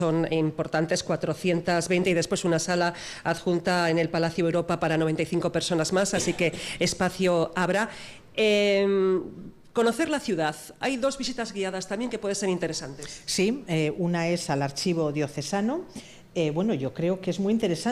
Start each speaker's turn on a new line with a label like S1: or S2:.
S1: son importantes, 420, y después una sala adjunta en el Palacio Europa para 95 personas más, así que espacio habrá. Conocer la ciudad. Hay 2 visitas guiadas también que pueden ser interesantes.
S2: Sí, una es al Archivo Diocesano. Bueno, yo creo que es muy interesante.